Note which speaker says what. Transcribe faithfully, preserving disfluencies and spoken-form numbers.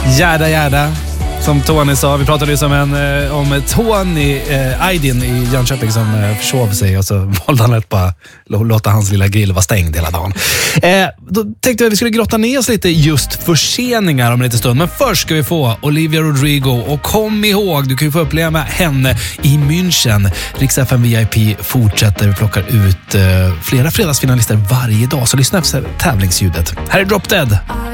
Speaker 1: Jäda, jäda. Som Tony sa, vi pratade ju som en, eh, om Tony eh, Aydin i Jönköping som eh, försov sig och så valde han att bara låta hans lilla grill vara stängd hela dagen. Eh, då tänkte jag att vi skulle grotta ner oss lite just förseningar om en liten stund. Men först ska vi få Olivia Rodrigo och kom ihåg, du kan ju få uppleva henne i München. Rix F M V I P fortsätter, vi plockar ut eh, flera fredagsfinalister varje dag, så lyssna efter tävlingsljudet. Här är Drop Dead.